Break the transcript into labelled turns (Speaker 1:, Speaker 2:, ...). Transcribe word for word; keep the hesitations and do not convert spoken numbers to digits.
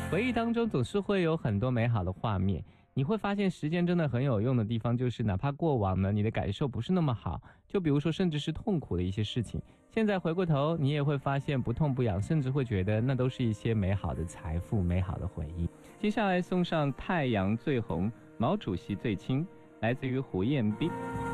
Speaker 1: 回忆当中总是会有很多美好的画面，你会发现时间真的很有用的地方，就是哪怕过往呢你的感受不是那么好，就比如说甚至是痛苦的一些事情，现在回过头你也会发现不痛不痒，甚至会觉得那都是一些美好的财富，美好的回忆。接下来送上太阳最红，毛主席最亲，来自于胡彦斌。